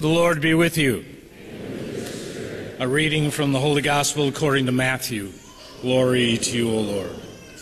The Lord be with you. A reading from the Holy Gospel according to Matthew. Glory to you, O Lord.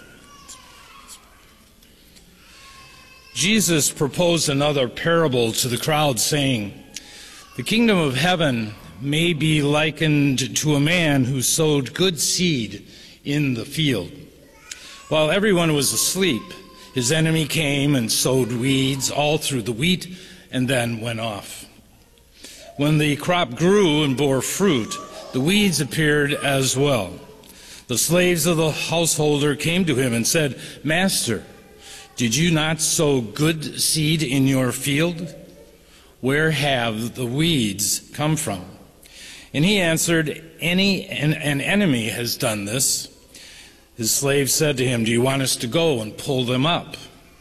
Jesus proposed another parable to the crowd, saying, "The kingdom of heaven may be likened to a man who sowed good seed in the field. While everyone was asleep, his enemy came and sowed weeds all through the wheat and then went off. When the crop grew and bore fruit, the weeds appeared as well. The slaves of the householder came to him and said, 'Master, did you not sow good seed in your field? Where have the weeds come from?' And he answered, 'An enemy has done this.' His slave said to him, 'Do you want us to go and pull them up?'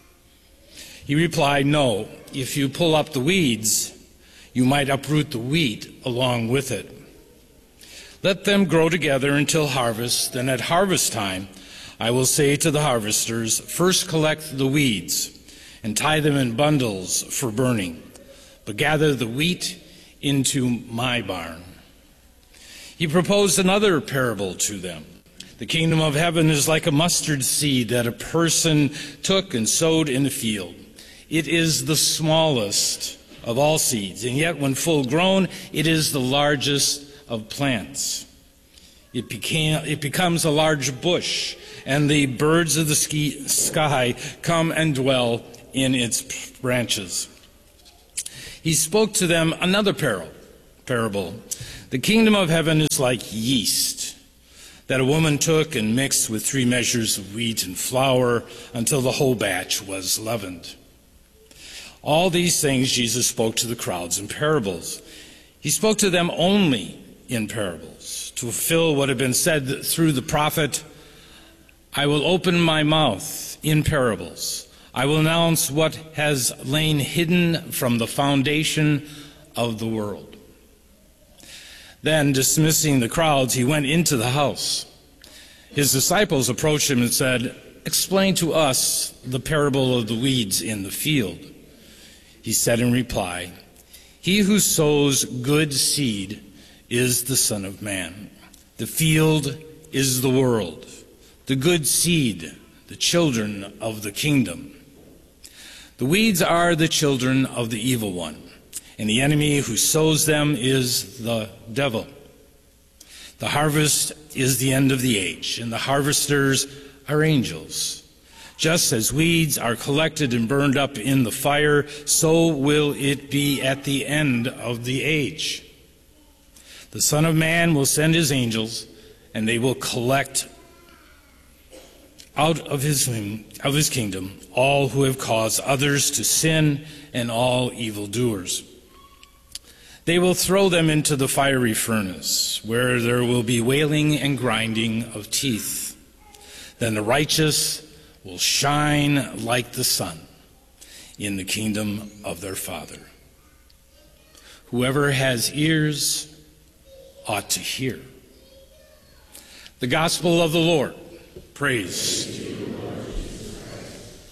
He replied, 'No, if you pull up the weeds, you might uproot the wheat along with it. Let them grow together until harvest, then at harvest time I will say to the harvesters, first collect the weeds and tie them in bundles for burning, but gather the wheat into my barn.' He proposed another parable to them. 'The kingdom of heaven is like a mustard seed that a person took and sowed in a field. It is the smallest of all seeds, and yet when full grown, it is the largest of plants. It becomes a large bush, and the birds of the sky come and dwell in its branches.' He spoke to them another parable. 'The kingdom of heaven is like yeast that a woman took and mixed with 3 measures of wheat and flour until the whole batch was leavened.' All these things Jesus spoke to the crowds in parables. He spoke to them only in parables, to fulfill what had been said through the prophet, 'I will open my mouth in parables. I will announce what has lain hidden from the foundation of the world.' Then, dismissing the crowds, he went into the house. His disciples approached him and said, 'Explain to us the parable of the weeds in the field.' He said in reply, 'He who sows good seed is the Son of Man. The field is the world. The good seed, the children of the kingdom. The weeds are the children of the evil one, and the enemy who sows them is the devil. The harvest is the end of the age, and the harvesters are angels. Just as weeds are collected and burned up in the fire, so will it be at the end of the age. The Son of Man will send his angels, and they will collect out of his kingdom all who have caused others to sin and all evildoers. They will throw them into the fiery furnace, where there will be wailing and grinding of teeth. Then the righteous will shine like the sun in the kingdom of their Father. Whoever has ears ought to hear.' The Gospel of the Lord. Praise to you, Lord Jesus Christ.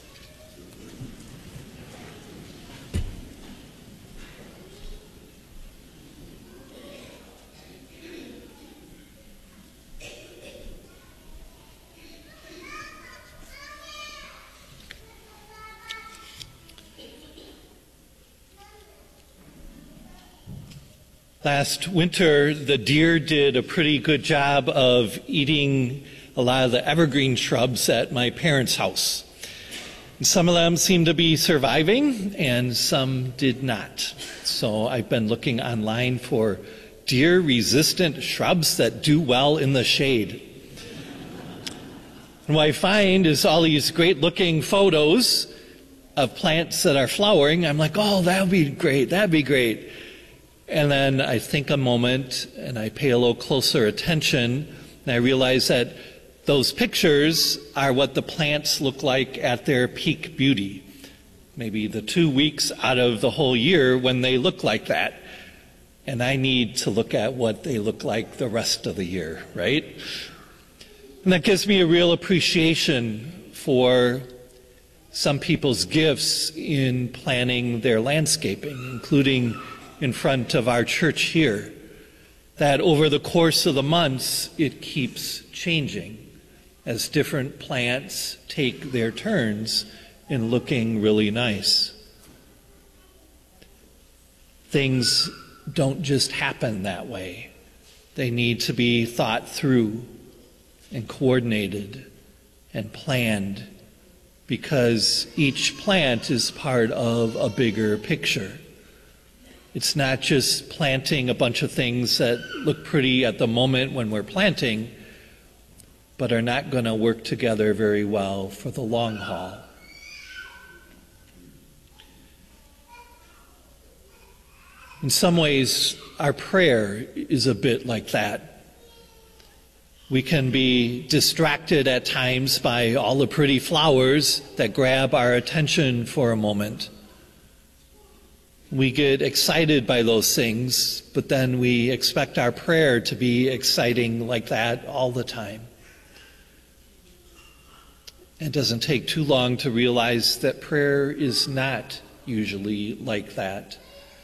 Last winter, the deer did a pretty good job of eating a lot of the evergreen shrubs at my parents' house. Some of them seemed to be surviving, and some did not. So I've been looking online for deer-resistant shrubs that do well in the shade. And what I find is all these great-looking photos of plants that are flowering. I'm like, oh, that would be great, that'd be great. And then I think a moment and I pay a little closer attention and I realize that those pictures are what the plants look like at their peak beauty. Maybe the 2 weeks out of the whole year when they look like that. And I need to look at what they look like the rest of the year, right? And that gives me a real appreciation for some people's gifts in planning their landscaping, including in front of our church here, that over the course of the months, it keeps changing as different plants take their turns in looking really nice. Things don't just happen that way. They need to be thought through and coordinated and planned, because each plant is part of a bigger picture. It's not just planting a bunch of things that look pretty at the moment when we're planting, but are not going to work together very well for the long haul. In some ways, our prayer is a bit like that. We can be distracted at times by all the pretty flowers that grab our attention for a moment. We get excited by those things, but then we expect our prayer to be exciting like that all the time. It doesn't take too long to realize that prayer is not usually like that.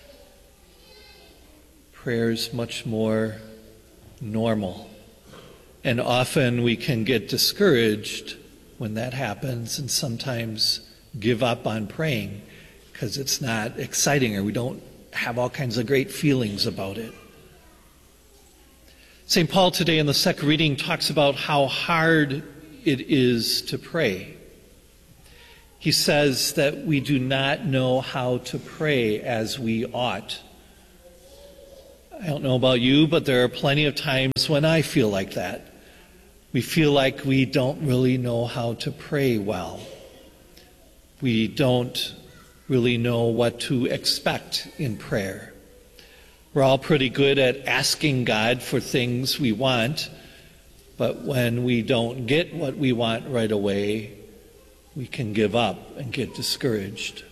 Prayer is much more normal. And often we can get discouraged when that happens and sometimes give up on praying because it's not exciting or we don't have all kinds of great feelings about it. St. Paul today in the second reading talks about how hard it is to pray. He says that we do not know how to pray as we ought. I don't know about you, but there are plenty of times when I feel like that. We feel like we don't really know how to pray well. We don't really know what to expect in prayer. We're all pretty good at asking God for things we want, but when we don't get what we want right away, we can give up and get discouraged.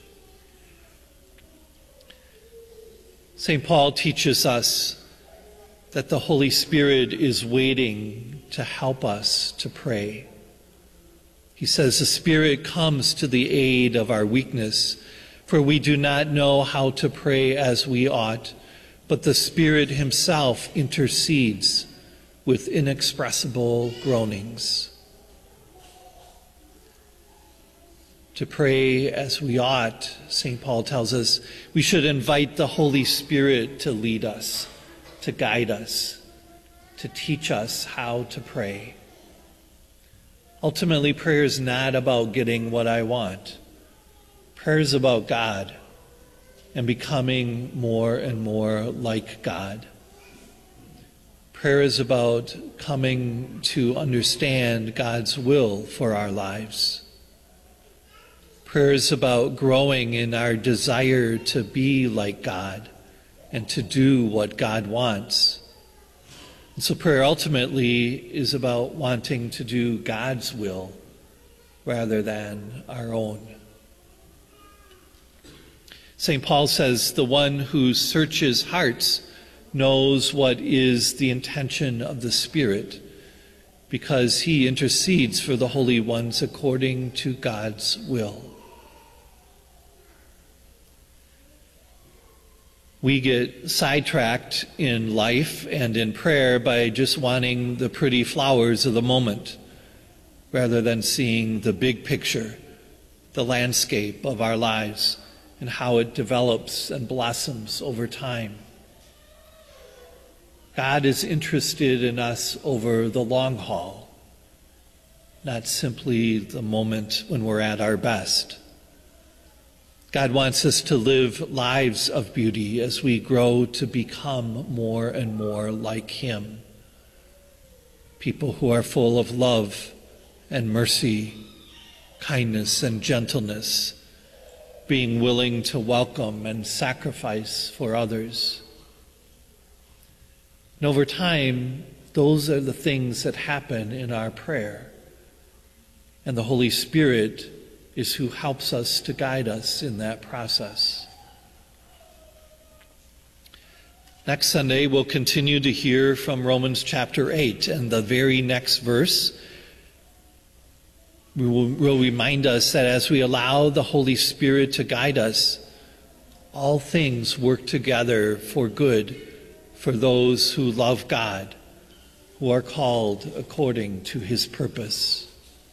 St. Paul teaches us that the Holy Spirit is waiting to help us to pray. He says the Spirit comes to the aid of our weakness, for we do not know how to pray as we ought, but the Spirit himself intercedes with inexpressible groanings. To pray as we ought, St. Paul tells us, we should invite the Holy Spirit to lead us, to guide us, to teach us how to pray. Ultimately, prayer is not about getting what I want. Prayer is about God and becoming more and more like God. Prayer is about coming to understand God's will for our lives. Prayer is about growing in our desire to be like God and to do what God wants. And so prayer ultimately is about wanting to do God's will rather than our own. St. Paul says, the one who searches hearts knows what is the intention of the Spirit, because he intercedes for the holy ones according to God's will. We get sidetracked in life and in prayer by just wanting the pretty flowers of the moment, rather than seeing the big picture, the landscape of our lives, and how it develops and blossoms over time. God is interested in us over the long haul, not simply the moment when we're at our best. God wants us to live lives of beauty as we grow to become more and more like Him. People who are full of love and mercy, kindness and gentleness, being willing to welcome and sacrifice for others. And over time, those are the things that happen in our prayer. And the Holy Spirit is who helps us to guide us in that process. Next Sunday, we'll continue to hear from Romans chapter 8, and the very next verse will remind us that as we allow the Holy Spirit to guide us, all things work together for good for those who love God, who are called according to his purpose.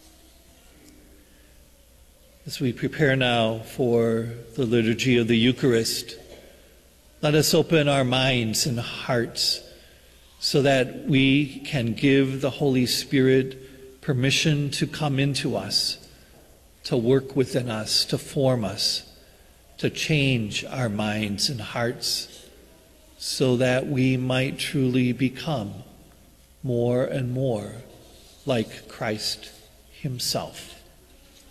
As we prepare now for the liturgy of the Eucharist, let us open our minds and hearts so that we can give the Holy Spirit permission to come into us, to work within us, to form us, to change our minds and hearts so that we might truly become more and more like Christ himself.